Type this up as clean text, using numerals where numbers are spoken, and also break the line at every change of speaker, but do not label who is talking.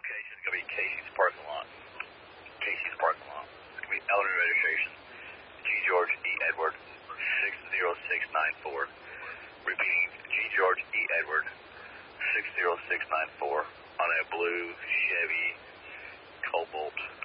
location is going to be Casey's parking lot. Casey's parking lot. It's going to be elderly registration. G. George E. Edward, 60694. Repeating, G. George E. Edward, 60694 on a blue Chevy Cobalt.